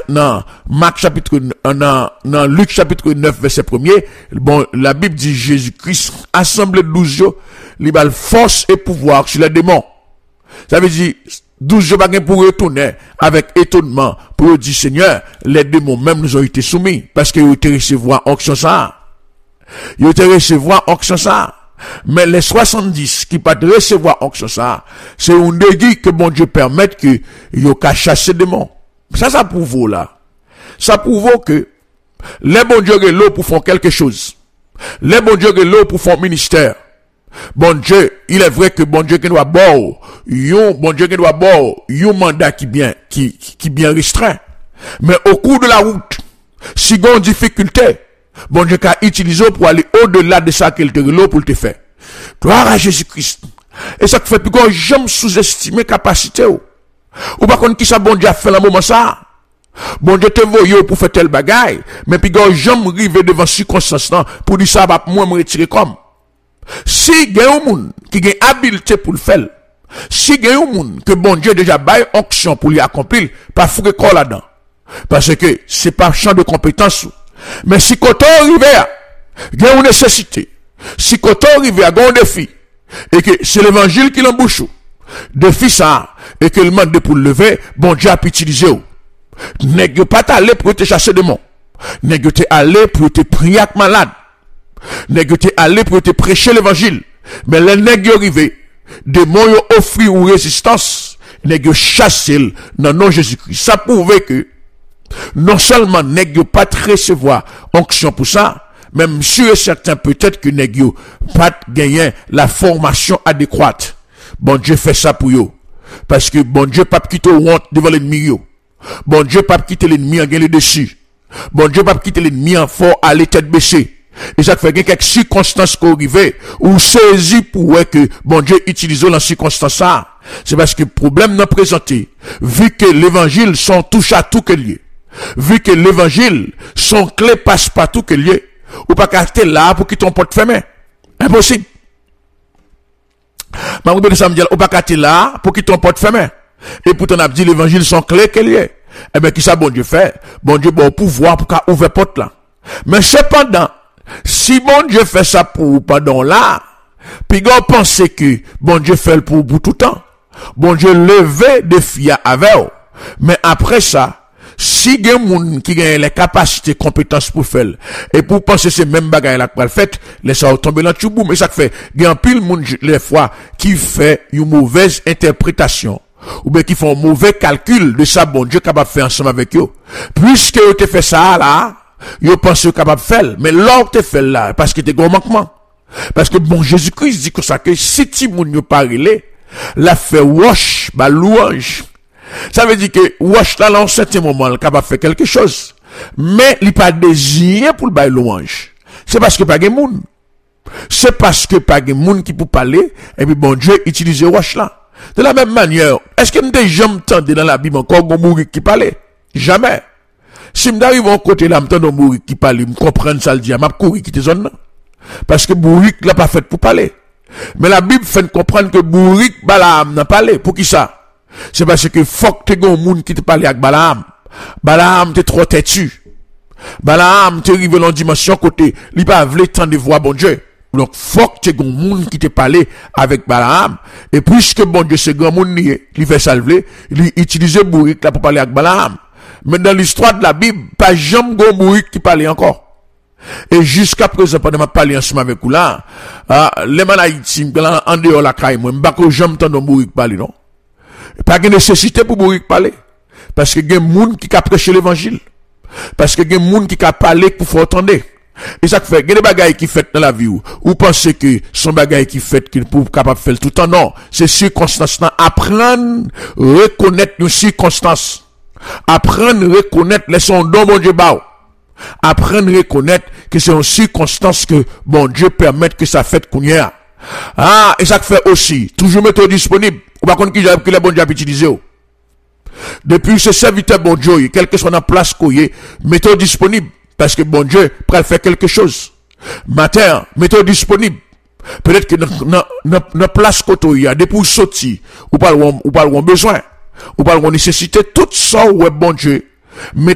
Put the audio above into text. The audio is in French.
dans Marc chapitre, dans Luc chapitre 9, verset 1er, bon, la Bible dit Jésus-Christ, assemblé de 12 jours, il a force et pouvoir sur les démons. Ça veut dire, 12 jours pour retourner avec étonnement, pour dire, Seigneur, les démons même nous ont été soumis, parce qu'ils ont été recevoir onction ça. Ils ont été recevoir onction ça. Mais les 70 qui pas de recevoir onction ça, c'est un déguis que bon Dieu permette que ils ont chasser des démons. Ça prouve là. Ça prouve que les bon Dieu est là pour faire quelque chose. Les bon Dieu est là pour faire ministère. Bon Dieu, il est vrai que bon Dieu qui doit bon Dieu qui doit un mandat qui bien restreint. Mais au cours de la route, si il y a une difficulté, bon Dieu a utilisé pour aller au-delà de ça qu'il te relève pour te faire. Gloire à Jésus-Christ. Et ça fait plus qu'on jamais sous-estimer capacité ou pas contre qui ça bon Dieu a fait dans moment ça. Bon Dieu te voyé pour faire tel bagaille, mais puis qu'on jamais arrivé devant circonstance pour dire ça va moi me retirer comme. Si il y a un monde qui a habileté pour le faire, si il y a un monde que bon Dieu déjà bail onction pour lui accomplir, pas foutre corps là-dedans. Parce que c'est pas champ de compétence. Mais si quand on arrive à, il y a une nécessité. Si quand on arrive à un défi, et que c'est l'évangile qui l'embouche, défi ça, et que le demande pour le lever, bon Dieu a pu utiliser. N'est-ce pas aller pour te chasser des démons. N'est-ce pas aller pour te prier avec malade. N'est-ce pas aller pour te prêcher l'évangile. Mais les nègres arrivés, démons ont offert une résistance, nègres chasser dans nom Jésus-Christ. Ça prouve que, non seulement nègres pas recevoir onction pour ça, même sûr et certain peut-être que nègres pas gagner la formation adéquate. Bon Dieu fait ça pour eux. Parce que bon Dieu pas quitter honte devant l'ennemi. Bon Dieu pas quitter l'ennemi en gagner dessus. Bon Dieu pas quitter l'ennemi en fort à la tête baissée. Et ça fait quelques circonstances qui arrivent ou saisi pour que bon Dieu utilise dans circonstances ça. C'est parce que le problème n'a présenté. Vu que l'évangile sont touche à tout que lié. Vu que l'évangile son clé passe partout que lié. Ou pas qu'à là pour quitter ton porte fermé. Impossible. Mais vous ça me dire, ou pas qu'à là pour quitter ton porte fermé. Et pourtant on a dit l'évangile son clé que lié. Eh bien, qui ça bon Dieu fait? Bon Dieu bon pouvoir pour qu'à ouvrir porte là. Mais cependant, si bon Dieu fait ça pour pardon là, puis on pense que bon Dieu fait pour tout temps. Bon Dieu lever des filles avec eux. Mais après ça, si il y a des gens qui ont les capacités, compétences pour faire, et pour penser ces mêmes bagages là pour le fait, laissez-vous tomber dans le chou, mais ça fait, il y a un pile monde, les fois, qui fait une mauvaise interprétation, ou bien qui font un mauvais calcul de ça, bon Dieu capable de faire ensemble avec eux. Puisque vous avez fait ça là, vous pensez capable de faire, mais l'autre te fait là, parce que t'es gros manquement. Parce que bon, Jésus-Christ dit que ça, que si ti moun yo parlé, la fait wash, bah louange. Ça veut dire que wash là, en certain moment, il capable de faire quelque chose. Mais il pas désiré pour le bail louange. C'est parce que pas de moun. C'est parce que pas de moun qui peut parler, et puis bon Dieu utilise wash là. De la même manière, est-ce que nous n'avons jamais entendu dans la Bible encore un mourir qui parlait? Jamais. Si m'arrive à côté là, m'entend un mourir qui parle, me comprendre ça le dit, m'a courir quitter zone là. Parce que Bourrique l'a pas fait pour parler. Mais la Bible fait comprendre que Bourrique, Balaam n'a parlé. Pour qui ça? C'est parce que faut que tu aies un monde qui te parle avec Balaam. Balaam t'es trop têtu. Balaam t'es arrivé dans une dimension côté. Il pas voulu tant de voix bon Dieu. Donc faut que tu aies un monde qui te parle avec Balaam. Et puisque bon Dieu c'est grand monde il fait salver, il utilise Bourrique là pour parler avec Balaam. Mais dans l'histoire de la Bible, pas jamais un Bourrique qui parlait encore. Et jusqu'à présent, pendant ma parler ensemble avec vous là, les man Haïti, en dehors la caille, moi, m'bako jamais t'entendre Bourrique parler, non? Pas de nécessité pour Bourrique parler. Parce que y a des gens qui a prêché l'évangile. Parce que y a des gens qui a parlé pour faire entendre. Et ça fait, y a des bagailles qui fait dans la vie, ou pensez que son bagaille qui fait qu'il pour capable faire tout le temps, non. C'est circonstance, apprendre, reconnaître nos circonstances. Apprendre, reconnaître les sons dont bon Dieu bao. Apprendre à reconnaître que c'est une circonstance que bon Dieu permet que ça fait qu'on y a. Ah, et ça fait aussi, toujours mettre disponible. Ou par contre, que les bon Dieu a utilisé. Depuis ce serviteur bon Dieu, quel que soit la place qu'on y est, mettez disponible. Parce que bon Dieu peut faire quelque chose. Matin, mettez disponible. Peut-être que dans la place qu'on y a, depuis sortir, ou pas besoin, ou pas nécessité, tout ça, ouais, bon Dieu.